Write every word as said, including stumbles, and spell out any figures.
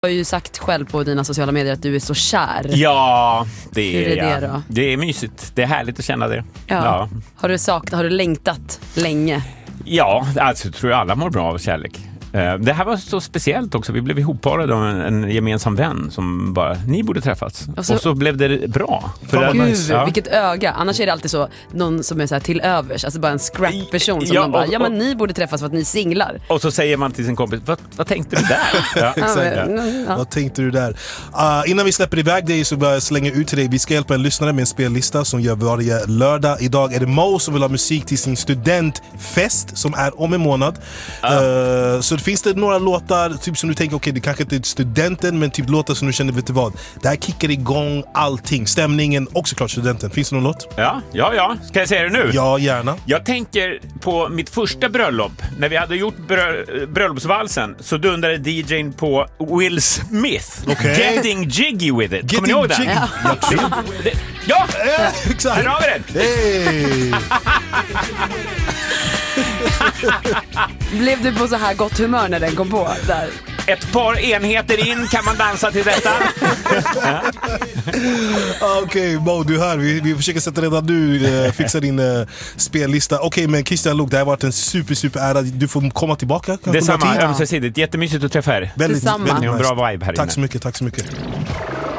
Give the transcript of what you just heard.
Du har ju sagt själv på dina sociala medier att du är så kär. Ja, det är, Hur är det ja. då? Det är mysigt. Det är härligt att känna det. Ja. Ja, Har du saknat, har du längtat länge? ja alltså jag tror alla mår bra av kärlek. Det här var så speciellt också. Vi blev ihopparade av en, en gemensam vän som bara, ni borde träffas. Och så, och så blev det bra. För det, Gud, nice. Ja. vilket öga. Annars är det alltid så, någon som är så här till övers. Alltså bara en scrap-person som ja, man bara, och, ja men ni borde träffas för att ni singlar. Och så säger man till sin kompis, vad, vad tänkte du där? Ja. Exakt. Ja. Vad tänkte du där? Uh, innan vi släpper iväg dig så bara slänga ut till dig. Vi ska hjälpa en lyssnare med en spellista som gör varje lördag. Idag är det Mo som vill ha musik till sin studentfest som är om en månad. Uh. Uh, så finns det några låtar typ som du tänker, okej okay, det kanske inte är studenten, men typ låtar som du känner, vet du vad, det här kickar igång allting, stämningen och såklart studenten. Finns det någon låt? Ja, ja, ja. Ska jag säga det nu? Ja, gärna. Jag tänker på mitt första bröllop. När vi hade gjort brö- bröllopsvalsen så dundrade D J:n på Will Smith. Okay. Getting Jiggy With It. Kommer ni ihåg den? Ja, det, ja! äh, exakt. Här har vi den. Hey. Blev du på så här gott humör när den kom på? Där? Ett par enheter in kan man dansa till detta. Okej, okay, Mo, du hör. Vi, vi försöker sätta redan du eh, fixa din eh, spellista. Okej, okay, men Christian Luuk, det har varit en super, super ära. Du får komma tillbaka. Detsamma, ömsesidigt. Jättemysigt att träffa er. Väldigt, Detsamma. väldigt Ni har en nice. bra vibe här Tack inne. så mycket, tack så mycket.